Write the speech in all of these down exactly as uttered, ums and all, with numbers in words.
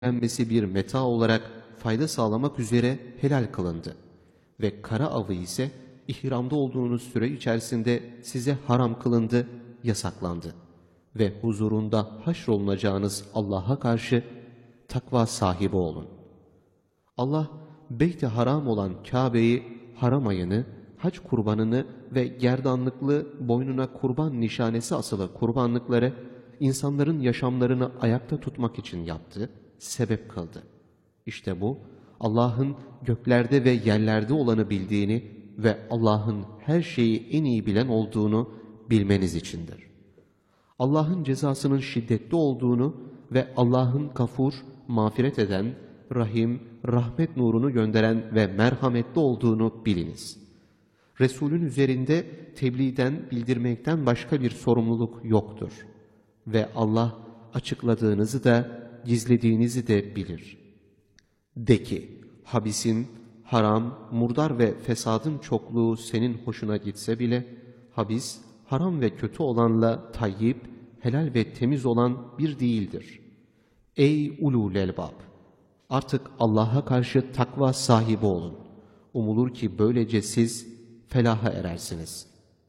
yenmesi bir meta olarak fayda sağlamak üzere helal kılındı. Ve kara avı ise ihramda olduğunuz süre içerisinde size haram kılındı, yasaklandı. Ve huzurunda haşrolunacağınız Allah'a karşı takva sahibi olun. Allah, Beyt-i Haram olan Kabe'yi, haram ayını, hac kurbanını ve gerdanlıklı boynuna kurban nişanesi asılı kurbanlıkları insanların yaşamlarını ayakta tutmak için yaptı, sebep kıldı. İşte bu, Allah'ın göklerde ve yerlerde olanı bildiğini ve Allah'ın her şeyi en iyi bilen olduğunu bilmeniz içindir. Allah'ın cezasının şiddetli olduğunu ve Allah'ın gafur, mağfiret eden, rahim, rahmet nurunu gönderen ve merhametli olduğunu biliniz. Resulün üzerinde tebliğden, bildirmekten başka bir sorumluluk yoktur. Ve Allah açıkladığınızı da, gizlediğinizi de bilir. De ki, habisin, haram, murdar ve fesadın çokluğu senin hoşuna gitse bile, habis, haram ve kötü olanla tayyip, helal ve temiz olan bir değildir. Ey ulul elbab! Artık Allah'a karşı takva sahibi olun. Umulur ki böylece siz felaha erersiniz.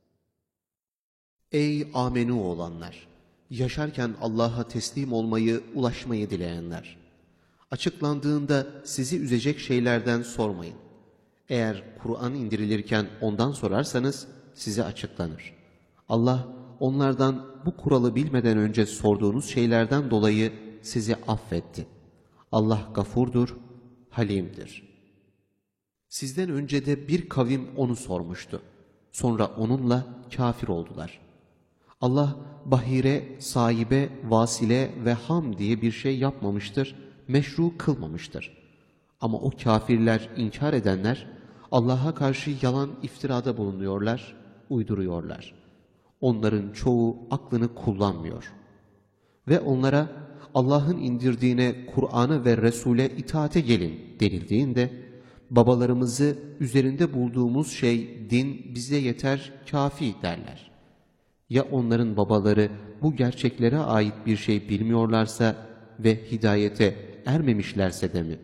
Ey amenu olanlar! Yaşarken Allah'a teslim olmayı, ulaşmayı dileyenler! Açıklandığında sizi üzecek şeylerden sormayın. Eğer Kur'an indirilirken ondan sorarsanız size açıklanır. Allah onlardan bu kuralı bilmeden önce sorduğunuz şeylerden dolayı sizi affetti. Allah gafurdur, halimdir. Sizden önce de bir kavim onu sormuştu. Sonra onunla kafir oldular. Allah bahire, sahibe, vasile ve ham diye bir şey yapmamıştır, meşru kılmamıştır. Ama o kafirler, inkar edenler Allah'a karşı yalan iftirada bulunuyorlar, uyduruyorlar. Onların çoğu aklını kullanmıyor. Ve onlara Allah'ın indirdiğine, Kur'an'a ve Resul'e itaate gelin denildiğinde, babalarımızı üzerinde bulduğumuz şey, din bize yeter, kafi derler. Ya onların babaları bu gerçeklere ait bir şey bilmiyorlarsa ve hidayete ermemişlerse de mi?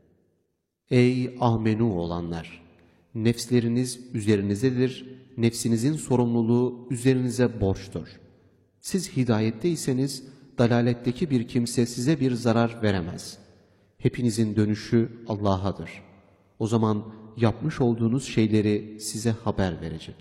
Ey amenu olanlar! Nefsleriniz üzerinizdedir, nefsinizin sorumluluğu üzerinize borçtur. Siz hidayetteyseniz, dalaletteki bir kimse size bir zarar veremez. Hepinizin dönüşü Allah'adır. O zaman yapmış olduğunuz şeyleri size haber verecek.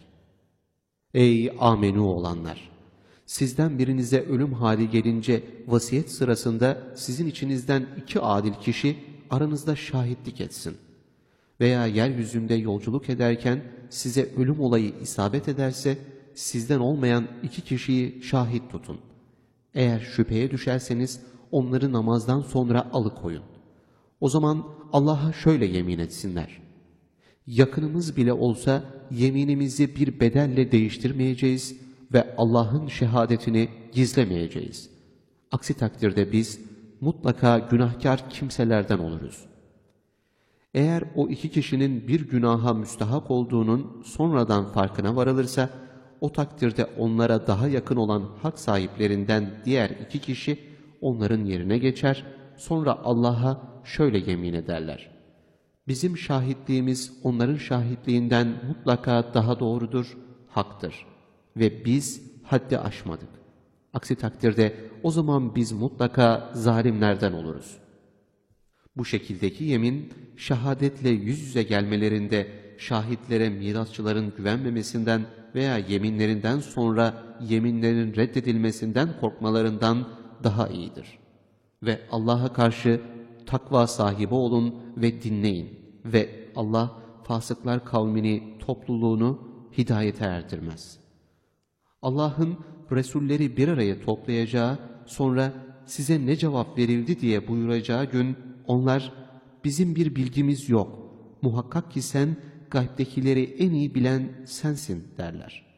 Ey amenu olanlar! Sizden birinize ölüm hali gelince vasiyet sırasında sizin içinizden iki adil kişi aranızda şahitlik etsin. Veya yeryüzünde yolculuk ederken size ölüm olayı isabet ederse sizden olmayan iki kişiyi şahit tutun. Eğer şüpheye düşerseniz onları namazdan sonra alıkoyun. O zaman Allah'a şöyle yemin etsinler: yakınımız bile olsa yeminimizi bir bedelle değiştirmeyeceğiz ve Allah'ın şehadetini gizlemeyeceğiz. Aksi takdirde biz mutlaka günahkar kimselerden oluruz. Eğer o iki kişinin bir günaha müstahak olduğunun sonradan farkına varılırsa, o takdirde onlara daha yakın olan hak sahiplerinden diğer iki kişi onların yerine geçer, sonra Allah'a şöyle yemin ederler: bizim şahitliğimiz onların şahitliğinden mutlaka daha doğrudur, haktır ve biz haddi aşmadık. Aksi takdirde o zaman biz mutlaka zalimlerden oluruz. Bu şekildeki yemin, şehadetle yüz yüze gelmelerinde şahitlere mirasçıların güvenmemesinden veya yeminlerinden sonra yeminlerin reddedilmesinden korkmalarından daha iyidir. Ve Allah'a karşı takva sahibi olun ve dinleyin ve Allah fasıklar kavmini, topluluğunu hidayete erdirmez. Allah'ın Resulleri bir araya toplayacağı, sonra size ne cevap verildi diye buyuracağı gün onlar bizim bir bilgimiz yok, muhakkak ki sen gaybdekileri en iyi bilen sensin derler.